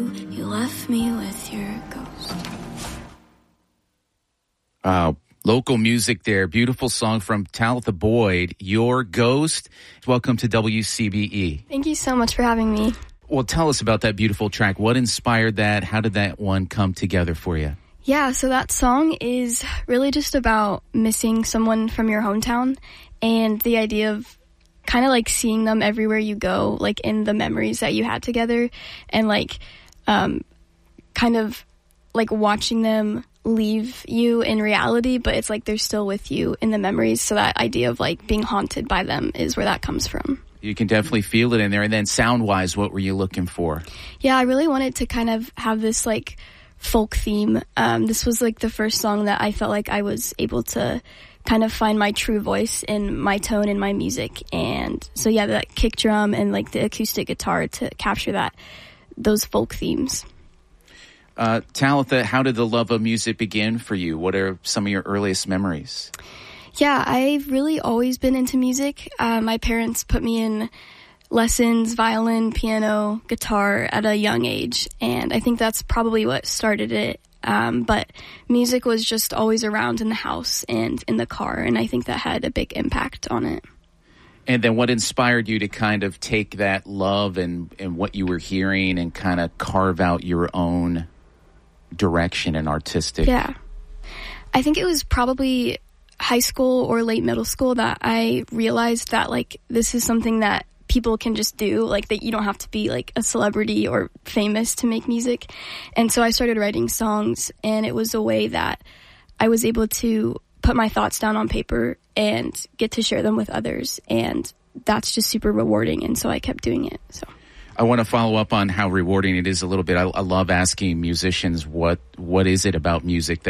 You left me with your ghost. Local music there. Beautiful song from Talitha Boyd, Your Ghost. Welcome to WCBE. Thank you so much for having me. Well, tell us about that beautiful track. What inspired that? How did that one come together for you? Yeah, so that song is really just about missing someone from your hometown and the idea of kind of like seeing them everywhere you go, like in the memories that you had together, and like kind of like watching them leave you in reality, but it's like they're still with you in the memories. So that idea of like being haunted by them is where that comes from. You can definitely feel it in there. And then sound-wise, what were you looking for? Yeah, I really wanted to kind of have this like folk theme. This was like the first song that I felt like I was able to kind of find my true voice in my tone and my music. And so yeah, that kick drum and like the acoustic guitar to capture those folk themes. Talitha, how did the love of music begin for you? What are some of your earliest memories? Yeah, I've really always been into music. My parents put me in lessons, violin, piano, guitar at a young age, and I think that's probably what started it. But music was just always around in the house and in the car, and I think that had a big impact on it. And then what inspired you to kind of take that love and what you were hearing and kind of carve out your own direction and artistic? Yeah. I think it was probably high school or late middle school that I realized that like this is something that people can just do, like that you don't have to be like a celebrity or famous to make music. And so I started writing songs, and it was a way that I was able to put my thoughts down on paper and get to share them with others, and that's just super rewarding, and so I kept doing it. So I want to follow up on how rewarding it is a little bit. I love asking musicians what is it about music